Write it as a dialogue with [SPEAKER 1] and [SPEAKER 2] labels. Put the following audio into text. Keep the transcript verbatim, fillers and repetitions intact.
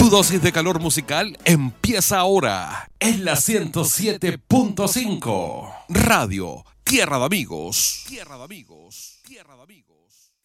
[SPEAKER 1] Tu dosis de calor musical empieza ahora en la ciento siete punto cinco. Radio Tierra de Amigos. Tierra de Amigos. Tierra de Amigos.